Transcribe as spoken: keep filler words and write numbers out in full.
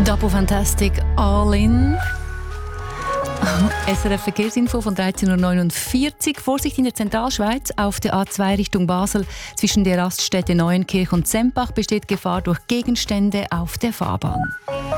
Double Fantastic All In. S R F Verkehrsinfo von dreizehn Uhr neunundvierzig. Vorsicht in der Zentralschweiz. Auf der A zwei Richtung Basel zwischen der Raststätte Neuenkirch und Sempach besteht Gefahr durch Gegenstände auf der Fahrbahn.